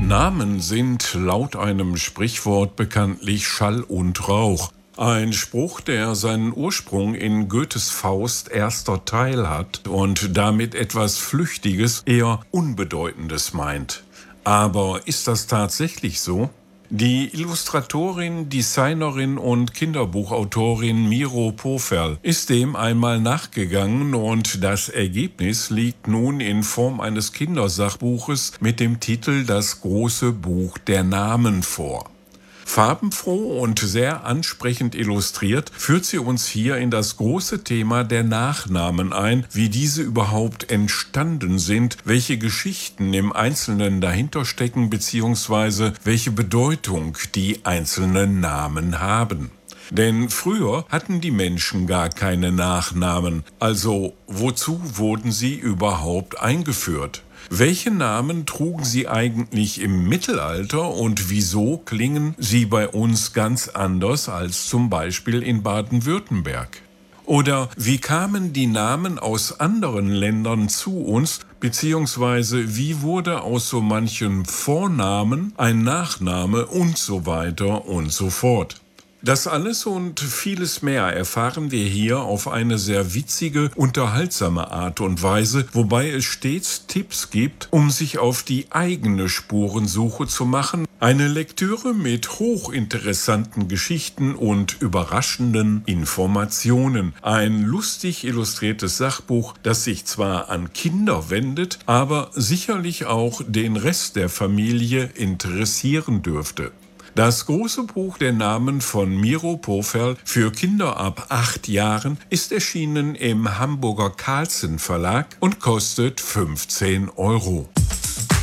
Namen sind laut einem Sprichwort bekanntlich Schall und Rauch. Ein Spruch, der seinen Ursprung in Goethes Faust erster Teil hat und damit etwas Flüchtiges, eher Unbedeutendes meint. Aber ist das tatsächlich so? Die Illustratorin, Designerin und Kinderbuchautorin Miro Poferl ist dem einmal nachgegangen und das Ergebnis liegt nun in Form eines Kindersachbuches mit dem Titel Das große Buch der Namen vor. Farbenfroh und sehr ansprechend illustriert, führt sie uns hier in das große Thema der Nachnamen ein, wie diese überhaupt entstanden sind, welche Geschichten im Einzelnen dahinter stecken bzw. welche Bedeutung die einzelnen Namen haben. Denn früher hatten die Menschen gar keine Nachnamen, also wozu wurden sie überhaupt eingeführt? Welche Namen trugen sie eigentlich im Mittelalter und wieso klingen sie bei uns ganz anders als zum Beispiel in Baden-Württemberg? Oder wie kamen die Namen aus anderen Ländern zu uns, beziehungsweise wie wurde aus so manchem Vornamen ein Nachname und so weiter und so fort? Das alles und vieles mehr erfahren wir hier auf eine sehr witzige, unterhaltsame Art und Weise, wobei es stets Tipps gibt, um sich auf die eigene Spurensuche zu machen. Eine Lektüre mit hochinteressanten Geschichten und überraschenden Informationen. Ein lustig illustriertes Sachbuch, das sich zwar an Kinder wendet, aber sicherlich auch den Rest der Familie interessieren dürfte. Das große Buch der Namen von Miro Poferl für Kinder ab 8 Jahren ist erschienen im Hamburger Carlsen Verlag und kostet 15 €.